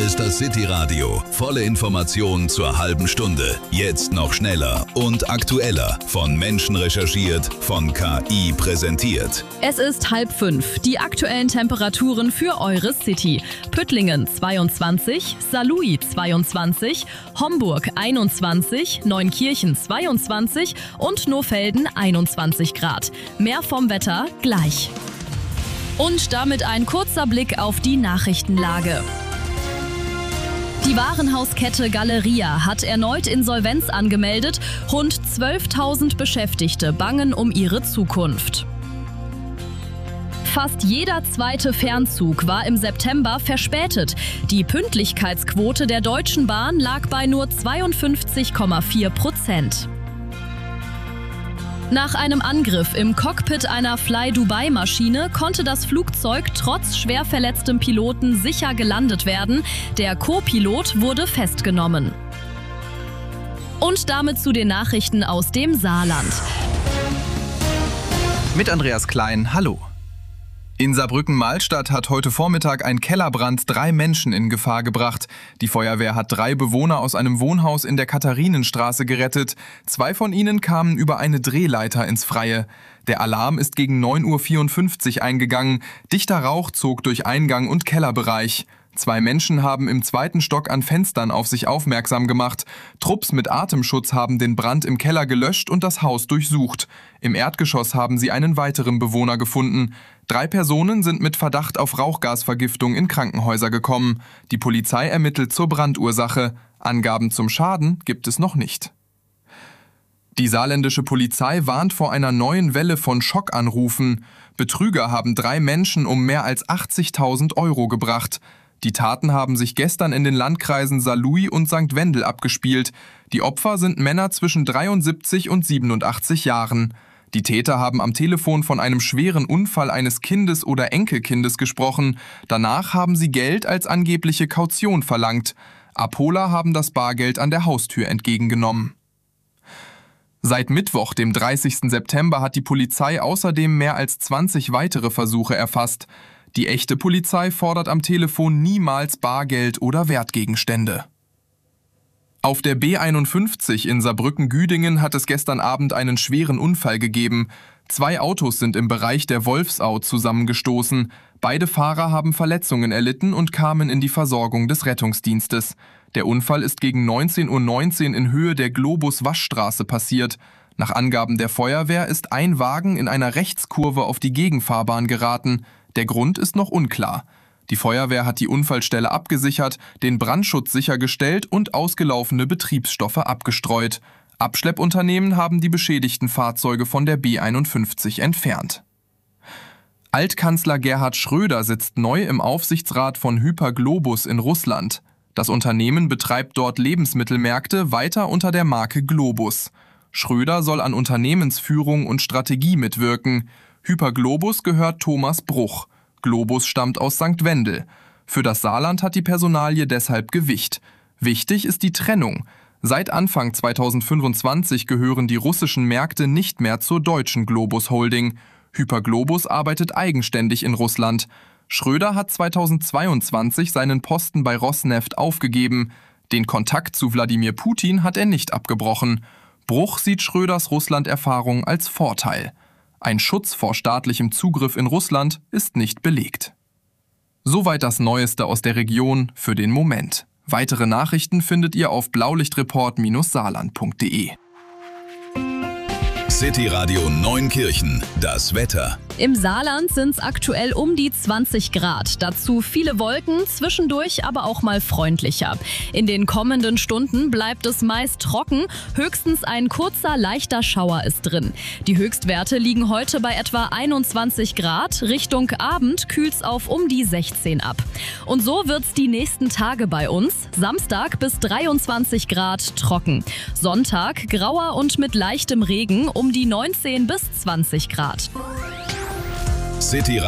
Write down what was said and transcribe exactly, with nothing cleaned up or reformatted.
ist das City Radio. Volle Informationen zur halben Stunde. Jetzt noch schneller und aktueller. Von Menschen recherchiert, von K I präsentiert. Es ist halb fünf. Die aktuellen Temperaturen für eure City. Püttlingen zweiundzwanzig, Saarlouis zweiundzwanzig, Homburg einundzwanzig, Neunkirchen zweiundzwanzig und Nohfelden einundzwanzig Grad. Mehr vom Wetter gleich. Und damit ein kurzer Blick auf die Nachrichtenlage. Die Warenhauskette Galeria hat erneut Insolvenz angemeldet. Rund zwölftausend Beschäftigte bangen um ihre Zukunft. Fast jeder zweite Fernzug war im September verspätet. Die Pünktlichkeitsquote der Deutschen Bahn lag bei nur zweiundfünfzig Komma vier Prozent. Nach einem Angriff im Cockpit einer Fly-Dubai-Maschine konnte das Flugzeug trotz schwer verletztem Piloten sicher gelandet werden. Der Co-Pilot wurde festgenommen. Und damit zu den Nachrichten aus dem Saarland. Mit Andreas Klein, hallo. In Saarbrücken-Malstadt hat heute Vormittag ein Kellerbrand drei Menschen in Gefahr gebracht. Die Feuerwehr hat drei Bewohner aus einem Wohnhaus in der Katharinenstraße gerettet. Zwei von ihnen kamen über eine Drehleiter ins Freie. Der Alarm ist gegen neun Uhr vierundfünfzig eingegangen. Dichter Rauch zog durch Eingang und Kellerbereich. Zwei Menschen haben im zweiten Stock an Fenstern auf sich aufmerksam gemacht. Trupps mit Atemschutz haben den Brand im Keller gelöscht und das Haus durchsucht. Im Erdgeschoss haben sie einen weiteren Bewohner gefunden. Drei Personen sind mit Verdacht auf Rauchgasvergiftung in Krankenhäuser gekommen. Die Polizei ermittelt zur Brandursache. Angaben zum Schaden gibt es noch nicht. Die saarländische Polizei warnt vor einer neuen Welle von Schockanrufen. Betrüger haben drei Menschen um mehr als achtzigtausend Euro gebracht. Die Taten haben sich gestern in den Landkreisen Saarlouis und Sankt Wendel abgespielt. Die Opfer sind Männer zwischen dreiundsiebzig und siebenundachtzig Jahren. Die Täter haben am Telefon von einem schweren Unfall eines Kindes oder Enkelkindes gesprochen. Danach haben sie Geld als angebliche Kaution verlangt. Abholer haben das Bargeld an der Haustür entgegengenommen. Seit Mittwoch, dem dreißigsten September, hat die Polizei außerdem mehr als zwanzig weitere Versuche erfasst. Die echte Polizei fordert am Telefon niemals Bargeld oder Wertgegenstände. Auf der B einundfünfzig in Saarbrücken-Güdingen hat es gestern Abend einen schweren Unfall gegeben. Zwei Autos sind im Bereich der Wolfsau zusammengestoßen. Beide Fahrer haben Verletzungen erlitten und kamen in die Versorgung des Rettungsdienstes. Der Unfall ist gegen neunzehn Uhr neunzehn in Höhe der Globus-Waschstraße passiert. Nach Angaben der Feuerwehr ist ein Wagen in einer Rechtskurve auf die Gegenfahrbahn geraten. Der Grund ist noch unklar. Die Feuerwehr hat die Unfallstelle abgesichert, den Brandschutz sichergestellt und ausgelaufene Betriebsstoffe abgestreut. Abschleppunternehmen haben die beschädigten Fahrzeuge von der B einundfünfzig entfernt. Altkanzler Gerhard Schröder sitzt neu im Aufsichtsrat von Hyperglobus in Russland. Das Unternehmen betreibt dort Lebensmittelmärkte weiter unter der Marke Globus. Schröder soll an Unternehmensführung und Strategie mitwirken. Hyperglobus gehört Thomas Bruch. Globus stammt aus Sankt Wendel. Für das Saarland hat die Personalie deshalb Gewicht. Wichtig ist die Trennung. Seit Anfang zweitausendfünfundzwanzig gehören die russischen Märkte nicht mehr zur deutschen Globus Holding. Hyperglobus arbeitet eigenständig in Russland. Schröder hat zweitausendzweiundzwanzig seinen Posten bei Rosneft aufgegeben. Den Kontakt zu Wladimir Putin hat er nicht abgebrochen. Bruch sieht Schröders Russland-Erfahrung als Vorteil. Ein Schutz vor staatlichem Zugriff in Russland ist nicht belegt. Soweit das Neueste aus der Region für den Moment. Weitere Nachrichten findet ihr auf blaulichtreport Bindestrich saarland punkt de. City Radio Neunkirchen, das Wetter. Im Saarland sind es aktuell um die zwanzig Grad. Dazu viele Wolken, zwischendurch aber auch mal freundlicher. In den kommenden Stunden bleibt es meist trocken. Höchstens ein kurzer, leichter Schauer ist drin. Die Höchstwerte liegen heute bei etwa einundzwanzig Grad. Richtung Abend kühlt's auf um die sechzehn ab. Und so wird's die nächsten Tage bei uns. Samstag bis dreiundzwanzig Grad trocken. Sonntag grauer und mit leichtem Regen um die neunzehn bis zwanzig Grad. City